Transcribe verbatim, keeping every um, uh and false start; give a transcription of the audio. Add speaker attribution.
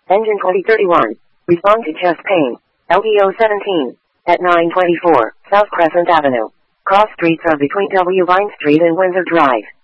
Speaker 1: Engine twenty thirty-one. Respond to chest pain. L D O seventeen. At nine twenty-four, South Crescent Avenue. Cross streets are between W. Vine Street and Windsor Drive.